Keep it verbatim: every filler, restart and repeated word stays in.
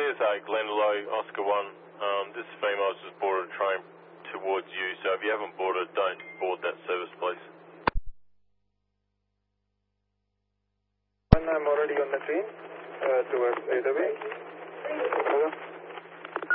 Clears eight, Glendalough, Oscar one. Um, this female's just boarded a train towards you, so if you haven't boarded, don't board that service, please. I'm already on the train uh, towards either way. Over.